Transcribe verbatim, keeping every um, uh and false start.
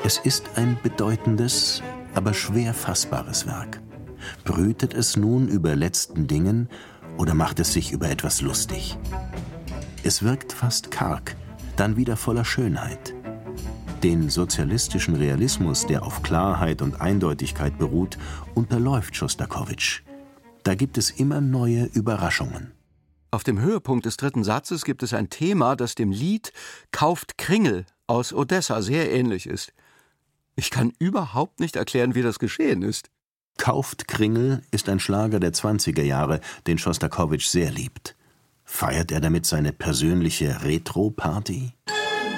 Es ist ein bedeutendes, aber schwer fassbares Werk. Brütet es nun über letzten Dingen oder macht es sich über etwas lustig? Es wirkt fast karg, dann wieder voller Schönheit. Den sozialistischen Realismus, der auf Klarheit und Eindeutigkeit beruht, unterläuft Schostakowitsch. Da gibt es immer neue Überraschungen. Auf dem Höhepunkt des dritten Satzes gibt es ein Thema, das dem Lied »Kauft Kringel« aus Odessa sehr ähnlich ist. Ich kann überhaupt nicht erklären, wie das geschehen ist. »Kauft Kringel« ist ein Schlager der zwanziger Jahre, den Schostakowitsch sehr liebt. Feiert er damit seine persönliche Retro-Party?